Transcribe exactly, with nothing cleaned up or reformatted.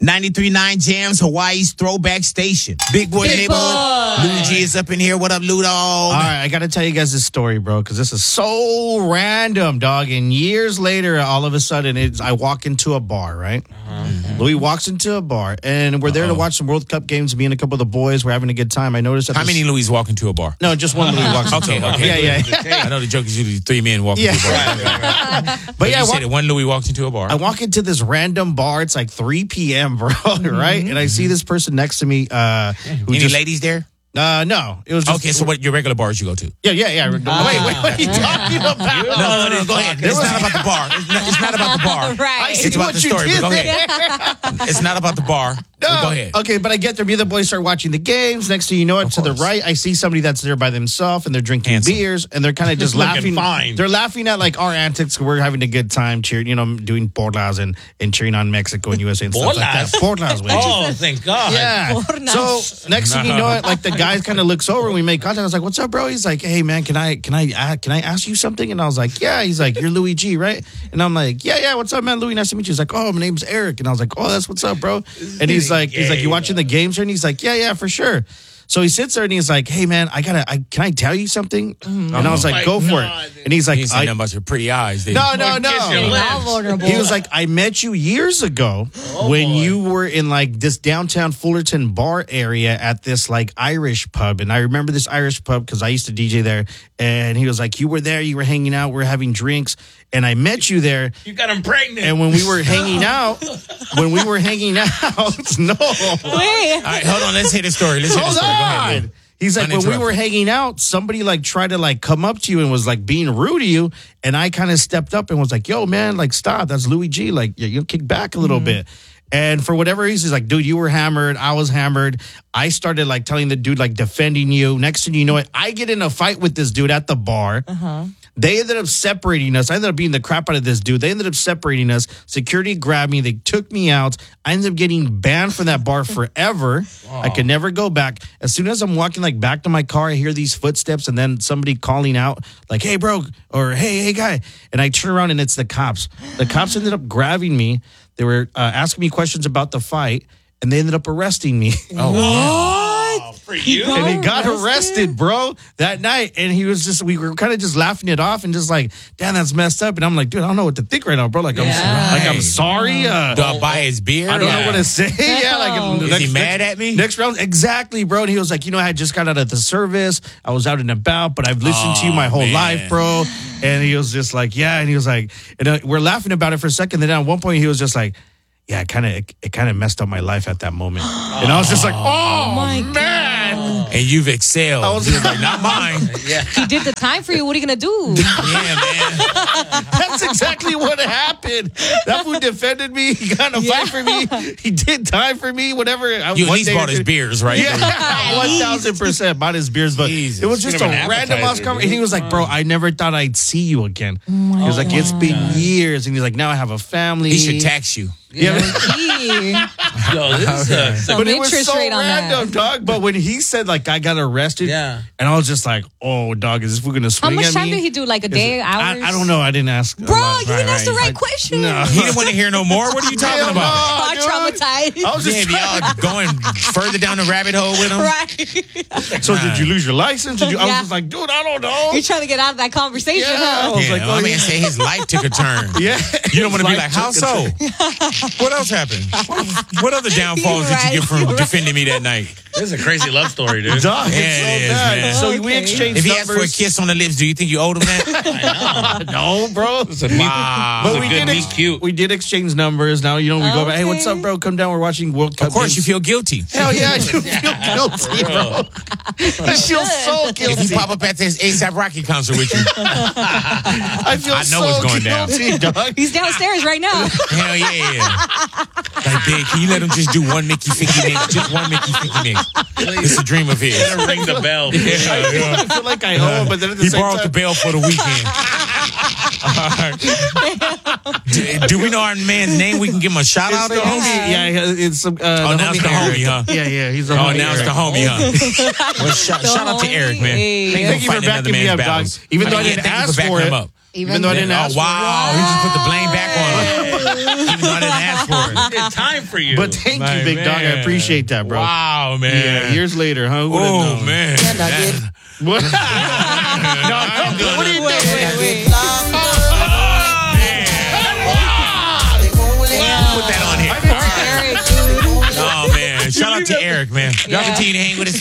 ninety-three point nine Jams, Hawaii's throwback station. Big Boy Big Neighborhood. Boy. Luigi is up in here. What up, Ludo? All right, I got to tell you guys this story, bro, because this is so random, dog. And years later, all of a sudden, it's, I walk into a bar, right? Uh-huh. Louis walks into a bar, and we're there Uh-oh. to watch some World Cup games. Me and a couple of the boys, we're having a good time. I noticed that How this, many Louis walk into a bar? No, just one Louis walks into okay, a bar. Okay, yeah, yeah, yeah. I know the joke is usually three men walking yeah. into a bar. Right, right, right. But, but yeah, you walk, said that one Louis walks into a bar. I walk into this random bar. It's like three p.m., bro, right? And I see this person next to me. Uh, who Any just, ladies there? Uh, no, it was just, okay. So, what your regular bars you go to? Yeah, yeah, yeah. Ah. Wait, wait, what are you talking about? No, no, no, no go ahead. It's not about the bar. It's not, it's not about the bar. Right. It's about the story. But go ahead. It's not about the bar. No. Go ahead. Okay, but I get there. Me and the boys start watching the games. Next thing you know, it, to the right, I see somebody that's there by themselves, and they're drinking Handsome. beers, and they're kind of just laughing. Fine. They're laughing at like our antics. We're having a good time, cheering, you know, doing porlas and, and cheering on Mexico and U S A and stuff like that. Porlas. Oh, thank God. Yeah. Porlas. So next thing you know, like the guy kind of looks over and we make contact. I was like, "What's up, bro?" He's like, "Hey, man, can I can I uh, can I ask you something?" And I was like, "Yeah." He's like, "You're Louis G, right?" And I'm like, "Yeah, yeah. What's up, man? Louis, nice to meet you." He's like, "Oh, my name's Eric." And I was like, "Oh, that's what's up, bro." And he's like, he's like, "You watching the games?" And he's like, "Yeah, yeah, for sure." So he sits there and he's like, "Hey, man, I gotta, I, can I tell you something?" Mm-hmm. And I was like, "Go for God. it." And he's like, "You ain't nothing about your pretty eyes." Did no, no, no. He was like, "I met you years ago oh, when boy. you were in like this downtown Fullerton bar area at this like Irish pub." And I remember this Irish pub because I used to D J there. And he was like, "You were there, you were hanging out, we we're having drinks. And I met you there. You got him pregnant. And when we were hanging out, when we were hanging out, no. Wait. All right, hold on. Let's hear the story. Let's hear the story. Go ahead. He's like, when we were hanging out, somebody like tried to like come up to you and was like being rude to you. And I kind of stepped up and was like, "Yo, man, like stop. That's Louis G. Like, you know, kick back a little mm. bit." And for whatever reason, he's like, "Dude, you were hammered. I was hammered." I started like telling the dude, like defending you. Next thing you know it, I get in a fight with this dude at the bar. Uh-huh. They ended up separating us. I ended up beating the crap out of this dude. They ended up separating us. Security grabbed me. They took me out. I ended up getting banned from that bar forever. Wow. I could never go back. As soon as I'm walking like back to my car, I hear these footsteps and then somebody calling out like, "Hey, bro," or "Hey, hey, guy." And I turn around and it's the cops. The cops ended up grabbing me. They were uh, asking me questions about the fight, and they ended up arresting me. Oh, what? For you? And he got arrested? arrested, bro, that night. And he was just, we were kind of just laughing it off and just like, "Damn, that's messed up." And I'm like, "Dude, I don't know what to think right now, bro. Like, I'm, yeah. like, I'm sorry. Uh, Do I buy his beer? I don't yeah. know what to say. yeah, like, Is next, he mad next, at me? Next round, exactly, bro. And he was like, "You know, I just got out of the service. I was out and about, but I've listened oh, to you my whole man. life, bro." And he was just like, "Yeah." And he was like, and uh, we're laughing about it for a second. Then at one point, he was just like, "Yeah, it kind of it, it kind of messed up my life at that moment." And I was just like, "Oh, oh my man." And you've excelled. I was like, "Not mine." Yeah. He did the time for you. What are you going to do? Yeah, man. That's exactly what happened. That fool defended me. He got in a yeah. fight for me. He did time for me, whatever. You at least bought his beers, right? Yeah, one thousand percent bought his beers. But Jesus. It was just a random ass conversation. And he was like, "Bro, I never thought I'd see you again." Oh he was like, "It's been God. years." And he's like, "Now I have a family." He should tax you. Yeah. Yo, this is a, but it was so rate random, dog. But when he said like I got arrested, yeah, and I was just like, "Oh, dog, is this fool gonna swing at me?" How much time did he do? Like a day, it, hours? I, I don't know. I didn't ask. Bro, you didn't ask the right I, question. No. He didn't want to hear no more. What are you talking about? Oh, traumatized. I was just yeah, y'all going further down the rabbit hole with him. Right. So did you lose your license? Did you? I was yeah. just like, dude, I don't know. You're trying to get out of that conversation, yeah. huh? I was yeah, like, my man said his life took a turn. Yeah. You don't want to be like, "How so?" What else happened? What, what other downfalls right. did you get from right. defending me that night? This is a crazy love story, dude. Dog, yeah, it is, man. So okay. we exchanged If he numbers. asked for a kiss on the lips, do you think you owed him that? I know. No, bro. It's a meet, wow. But we good, did meet, cute. We did exchange numbers. Now, you know, we okay. go back, "Hey, what's up, bro? Come down. We're watching World Cup." Of course, games. you feel guilty. Hell yeah, I do feel guilty, bro. I feel so guilty. If you pop up at this ASAP Rocky concert with you, I feel I know so it's going guilty, down. Dog. He's downstairs right now. Hell yeah. Like, big, can you let him just do one Mickey Ficky mix? Just one Mickey Ficky mix. It's a dream of his. Ring the bell. Yeah, yeah. I feel like I owe him, but then at the he same borrowed time, the bail for the weekend. do, do we know our man's name? We can give him a shout it's out. The homie. Yeah, it's some. Uh, oh, now it's the homie, huh? Yeah, yeah, he's the oh, homie. now it's the homie, huh? Well, shout, shout out to Eric, man. Hey. Thank you for backing me up, dog. Even though I didn't ask for it. Even, Even though I didn't ask oh, wow. for it. He just put the blame back on him. Even though I didn't ask for it. good time for you. But thank My you, big dog. I man. appreciate that, bro. Wow, man. Yeah, years later, huh? Who would've Oh, known? man. That- What? no, no, what are you Wait, doing? wait, wait. Put that on here. Eric, dude. Oh, man. Shout out to Eric, man. Y'all Yeah. continue to hang with us